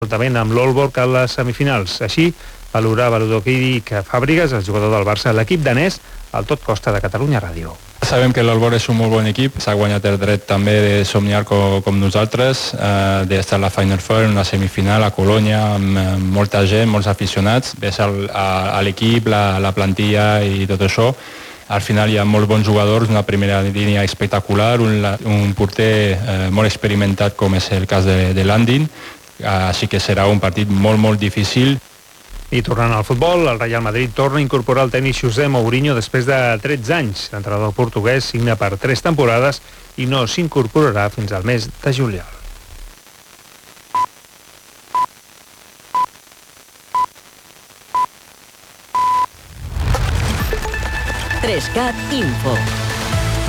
juntament amb l'Olborg a les semifinals. Així, valorava Ludovic Fàbregas, el jugador del Barça, l'equip danès, al Tot Costa de Catalunya Ràdio. Sabem que l'Olborg és un molt bon equip, s'ha guanyat el dret també de somniar com nosaltres, d'estar a la Final Four, en una semifinal a Colònia, amb molta gent, molts aficionats, ves a l'equip, la plantilla i tot això. Al final hi ha molts bons jugadors, una primera línia espectacular, un porter molt experimentat com és el cas de Landin, així que serà un partit molt, molt difícil. I tornant al futbol, el Real Madrid torna a incorporar el tècnic José Mourinho després de 13 anys. L'entrenador portuguès signa per 3 temporades i no s'incorporarà fins al mes de juliol. Trescat Info.